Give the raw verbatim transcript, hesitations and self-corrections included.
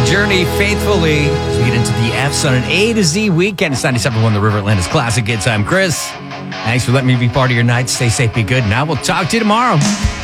Journey faithfully as we get into the F's on an A to Z weekend. It's ninety-seven point one The River Atlanta's Classic Hits. I'm Chris. Thanks for letting me be part of your night. Stay safe, be good. Now we'll talk to you tomorrow.